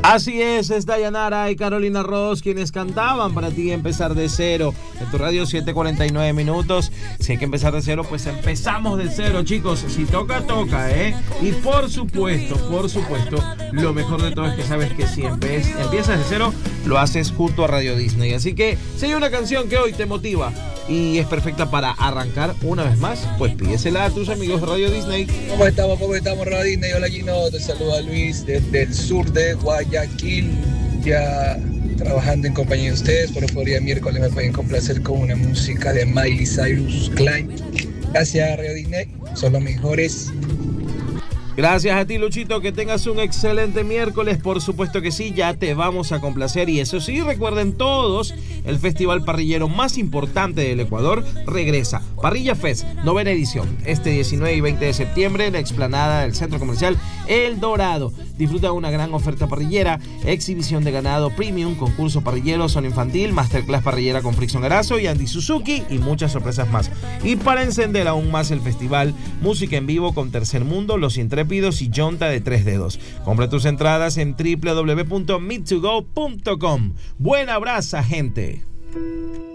Así es Dayanara y Carolina Ross quienes cantaban para ti empezar de cero. En tu radio 7:49 minutos. Si hay que empezar de cero, pues empezamos de cero, chicos. Si toca, toca, ¿eh? Y por supuesto, lo mejor de todo es que sabes que si empiezas de cero, lo haces junto a Radio Disney. Así que si hay una canción que hoy te motiva y es perfecta para arrancar una vez más, pues pídesela a tus amigos de Radio Disney. ¿Cómo estamos, Radio Disney? Hola, Gino, te saluda Luis desde el sur de Guayaquil, ya trabajando en compañía de ustedes. Por favor, día miércoles me pueden complacer con una música de Miley Cyrus Klein. Gracias, Radio Disney, son los mejores. Gracias a ti, Luchito, que tengas un excelente miércoles. Por supuesto que sí, ya te vamos a complacer. Y eso sí, recuerden todos, el festival parrillero más importante del Ecuador regresa. Parrilla Fest, 9ª edición, este 19 y 20 de septiembre en la explanada del Centro Comercial El Dorado. Disfruta de una gran oferta parrillera, exhibición de ganado premium, concurso parrillero, zona infantil, masterclass parrillera con Frickson Erazo y Andy Suzuki y muchas sorpresas más. Y para encender aún más el festival, música en vivo con Tercer Mundo, Los Intrépidos y Yonta de Tres Dedos. Compra tus entradas en www.meet2go.com. Buena abraza, gente.